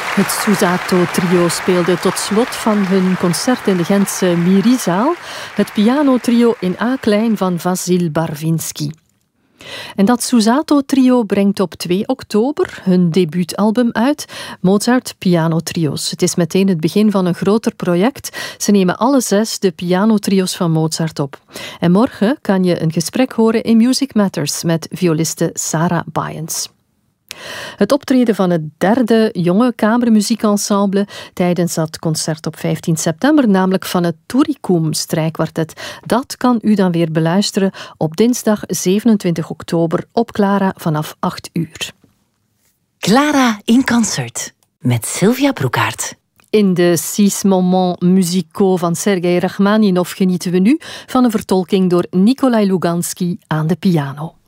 Het Susato-trio speelde tot slot van hun concert in de Gentse Mirizaal het pianotrio in A-klein van Vasil Barvinsky. En dat Susato-trio brengt op 2 oktober hun debuutalbum uit, Mozart Pianotrio's. Het is meteen het begin van een groter project. Ze nemen alle 6 de pianotrio's van Mozart op. En morgen kan je een gesprek horen in Music Matters met violiste Sarah Byens. Het optreden van het 3e jonge kamermuziekensemble tijdens dat concert op 15 september, namelijk van het Turicum strijkkwartet, dat kan u dan weer beluisteren op dinsdag 27 oktober op Clara vanaf 8 uur. Clara in concert met Sylvia Broekaert. In de 6 moments musicaux van Sergei Rachmaninov genieten we nu van een vertolking door Nikolai Lugansky aan de piano.